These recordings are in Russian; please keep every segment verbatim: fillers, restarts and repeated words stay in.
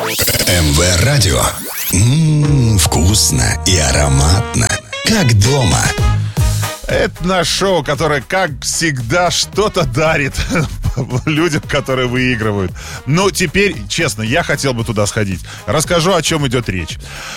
эм вэ Радио. Ммм, вкусно и ароматно. Как дома. Это наш шоу, которое, как всегда, что-то дарит людям, которые выигрывают. Но теперь, честно, я хотел бы туда сходить. Расскажу, о чем идет речь.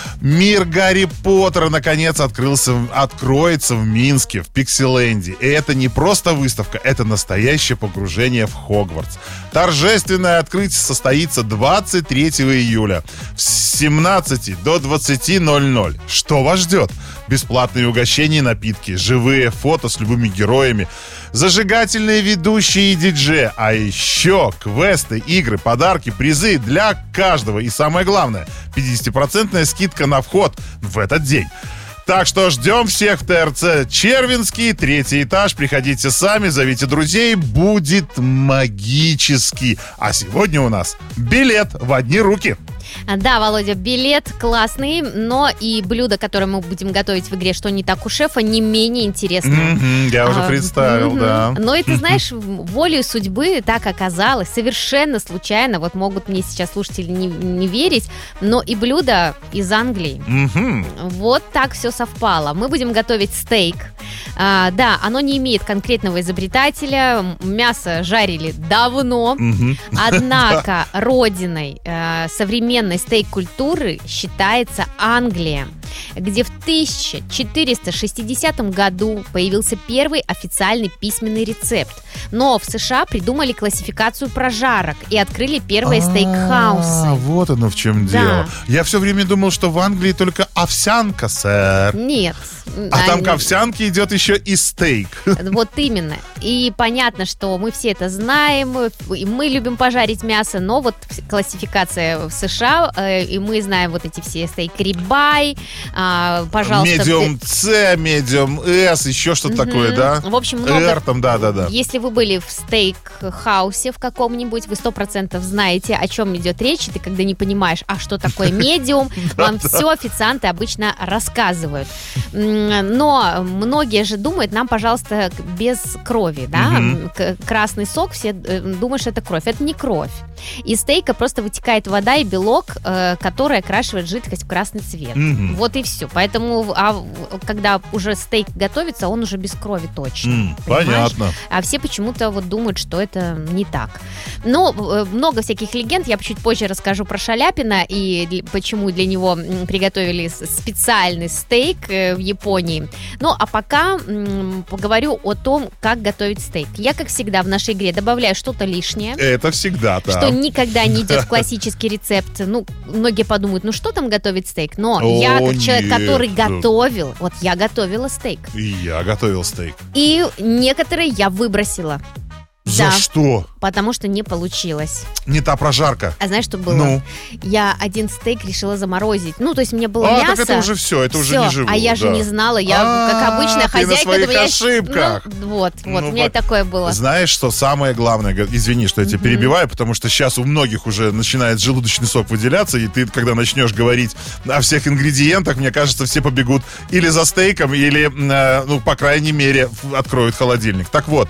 Мир Гарри Поттера, наконец, открылся, откроется в Минске, в Пиксиленде. И это не просто выставка, это настоящее погружение в Хогвартс. Торжественное открытие состоится двадцать третьего июля с семнадцати до двадцати ноль-ноль. Что вас ждет? Бесплатные угощения и напитки, живые фото с любыми героями, зажигательные ведущие и диджеи, а еще квесты, игры, подарки, призы для каждого. И самое главное, пятидесятипроцентная скидка на вход в этот день. Так что ждем всех в ТРЦ Червинский, третий этаж. Приходите сами, зовите друзей, будет магически. А сегодня у нас билет в одни руки. Да, Володя, билет классный, но и блюдо, которое мы будем готовить в игре «Что не так у шефа», не менее интересное. Mm-hmm, я уже а, представил, mm-hmm. да. Но это, знаешь, волею судьбы так оказалось, совершенно случайно. Вот могут мне сейчас слушатели не, не верить, но и блюдо из Англии. Mm-hmm. Вот так все совпало. Мы будем готовить стейк. А, да, оно не имеет конкретного изобретателя. Мясо жарили давно. Mm-hmm. Однако родиной э, современной стейк-культуры считается Англия, где в тысяча четыреста шестидесятом году появился первый официальный письменный рецепт. Но в США придумали классификацию прожарок и открыли первые стейк-хаусы. А, вот оно в чем дело. Я все время думал, что в Англии только овсянка, сэр. Нет. А там к овсянке идет еще и стейк. Вот именно. И понятно, что мы все это знаем, и мы любим пожарить мясо, но вот классификация в США, и мы знаем вот эти все стейк-рибай, пожалуйста. Медиум С, медиум С, еще что-то угу. такое, да? В общем, много. Р, там, да-да-да. Если вы были в стейк-хаусе в каком-нибудь, вы сто процентов знаете, о чем идет речь, и ты когда не понимаешь, а что такое медиум, вам все официанты обычно рассказывают. Но многие же думают, нам, пожалуйста, без крови, да? Mm-hmm. Красный сок, все думают, что это кровь. Это не кровь. Из стейка просто вытекает вода и белок, который окрашивает жидкость в красный цвет. Mm-hmm. Вот и все. Поэтому, а, когда уже стейк готовится, он уже без крови точно. Mm, понятно. А все почему-то вот думают, что это не так. Но много всяких легенд. Я чуть позже расскажу про Шаляпина и для, почему для него приготовили специальный стейк в Японии. Ну, а пока м, поговорю о том, как готовить стейк. Я, как всегда, в нашей игре добавляю что-то лишнее. Это всегда так. Что никогда не идет в классический рецепт. Ну, многие подумают, ну что там готовить стейк? Но О, я, как человек, нет. который готовил, вот я готовила стейк. И я готовил стейк. И некоторые я выбросила. За да, что? Потому что не получилось. Не та прожарка. А знаешь, что было? Ну? Я один стейк решила заморозить. Ну, то есть мне было а, мясо. А, так это уже все, это все, уже не живо. А я да. же не знала. Я, А-а-а, как обычная хозяйка... ты на своих думаю, ошибках. Ну, вот, вот. Ну, у меня и такое было. Знаешь, что самое главное? Извини, что я тебя mm-hmm. перебиваю, потому что сейчас у многих уже начинает желудочный сок выделяться, и ты, когда начнешь говорить о всех ингредиентах, мне кажется, все побегут или за стейком, или, ну, по крайней мере, откроют холодильник. Так вот,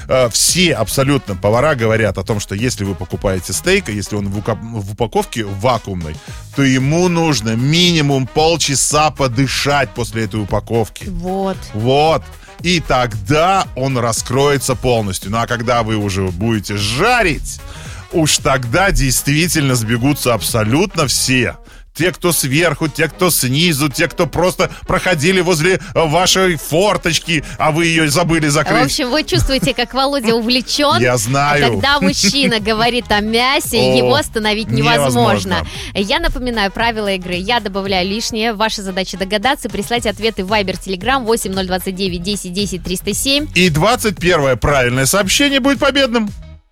все абсолютно повара говорят о том, что если вы покупаете стейк, если он в упаковке вакуумной, то ему нужно минимум полчаса подышать после этой упаковки. Вот. Вот. И тогда он раскроется полностью. Ну а когда вы уже будете жарить, уж тогда действительно сбегутся абсолютно все. Те, кто сверху, те, кто снизу, те, кто просто проходили возле вашей форточки, а вы ее забыли закрыть. В общем, вы чувствуете, как Володя увлечен. Я знаю. А когда мужчина говорит о мясе, О, его остановить невозможно. невозможно. Я напоминаю правила игры. Я добавляю лишнее. Ваша задача догадаться, прислать ответы в Viber, Telegram восемь ноль два девять десять десять триста семь. И двадцать первое правильное сообщение будет победным.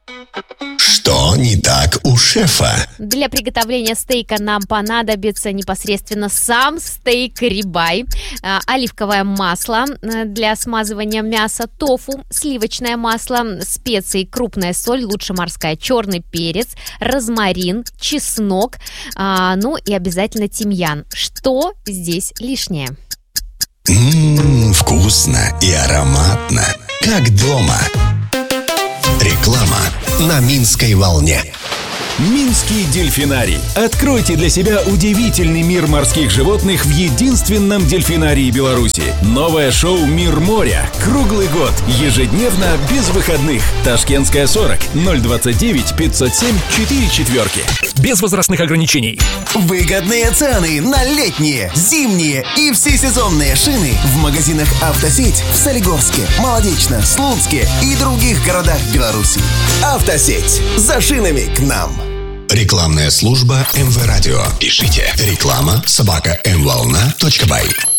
Что не так у шефа? Для приготовления стейка нам понадобится непосредственно сам стейк-рибай, оливковое масло для смазывания мяса, тофу, сливочное масло, специи, крупная соль, лучше морская, черный перец, розмарин, чеснок, ну и обязательно тимьян. Что здесь лишнее? Ммм, вкусно и ароматно, как дома. Реклама на Минской волне. Минский дельфинарий. Откройте для себя удивительный мир морских животных в единственном дельфинарии Беларуси. Новое шоу «Мир моря». Круглый год. Ежедневно, без выходных. Ташкентская, сорок, ноль двадцать девять, пятьсот семь, четыре четверки. Без возрастных ограничений. Выгодные цены на летние, зимние и всесезонные шины в магазинах «Автосеть» в Солигорске, Молодечно, Слуцке и других городах Беларуси. «Автосеть». За шинами к нам. Рекламная служба эм вэ Радио. Пишите реклама собака эм волна точка бай.